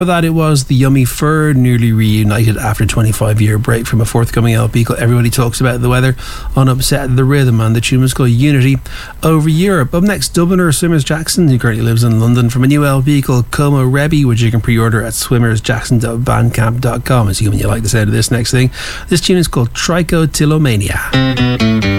For that, it was the Yummy Fur, newly reunited after a 25-year break from a forthcoming LP called Everybody Talks About the Weather on Upset the Rhythm, and the tune was called Unity Over Europe. Up next, Dubliner Swimmers Jackson, who currently lives in London, from a new LP called Como Rebby, which you can pre-order at swimmersjackson.bandcamp.com. Assuming you like the sound of this next thing. This tune is called Trichotillomania.